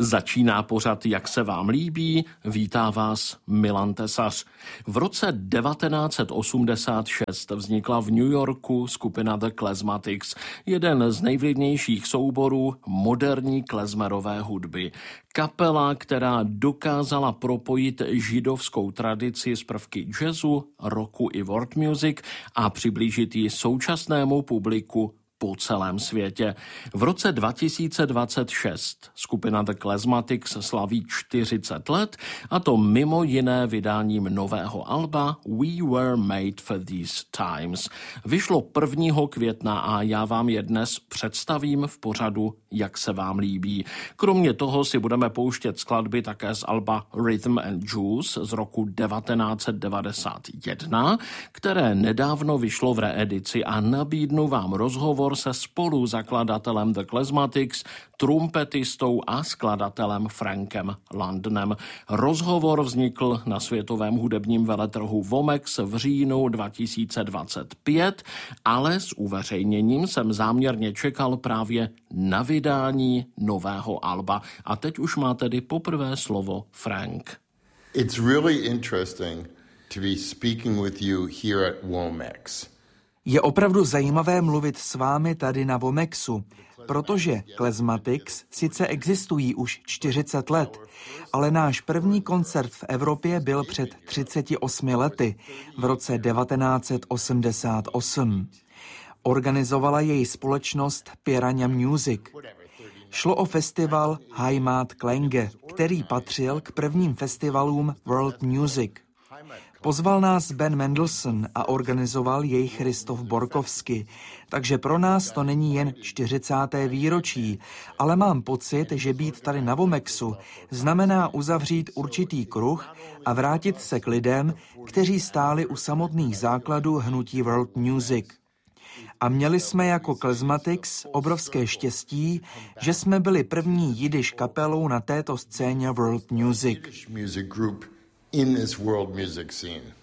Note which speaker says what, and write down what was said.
Speaker 1: Začíná pořad Jak se vám líbí, vítá vás Milan Tesař. V roce 1986 vznikla v New Yorku skupina The Klezmatics, jeden z nejvlivnějších souborů moderní klezmerové hudby. Kapela, která dokázala propojit židovskou tradici s prvky jazzu, rocku i world music a přiblížit ji současnému publiku po celém světě. V roce 2026 skupina The Klezmatics slaví 40 let, a to mimo jiné vydáním nového alba We Were Made for These Times. Vyšlo 1. května a já vám je dnes představím v pořadu Jak se vám líbí. Kromě toho si budeme pouštět skladby také z alba Rhythm and Juice z roku 1991, které nedávno vyšlo v reedici, a nabídnu vám rozhovor se spoluzakladatelem The Klezmatics, trumpetistou a skladatelem Frankem Landonem. Rozhovor vznikl na světovém hudebním veletrhu Womex v říjnu 2025, ale s uveřejněním jsem záměrně čekal právě na vydání nového alba. A teď už má tedy poprvé slovo Frank.
Speaker 2: It's really interesting to be speaking with you here at Womex.
Speaker 3: Je opravdu zajímavé mluvit s vámi tady na Womexu, protože Klezmatics sice existují už 40 let, ale náš první koncert v Evropě byl před 38 lety, v roce 1988. Organizovala jej společnost Piranha Music. Šlo o festival Heimat Klänge, který patřil k prvním festivalům World Music. Pozval nás Ben Mendelssohn a organizoval jej Christoph Borkovsky, takže pro nás to není jen 40. výročí, ale mám pocit, že být tady na Womexu znamená uzavřít určitý kruh a vrátit se k lidem, kteří stáli u samotných základů hnutí World Music. A měli jsme jako Klezmatics obrovské štěstí, že jsme byli první jidiš kapelou na této scéně World Music.
Speaker 2: In this world music scene.